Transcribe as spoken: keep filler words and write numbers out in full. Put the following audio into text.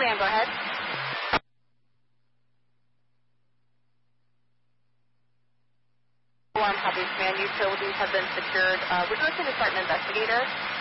Ma'am, go ahead. Alarm copies, man. Utilities have been secured. Uh, we're looking to start an investigator.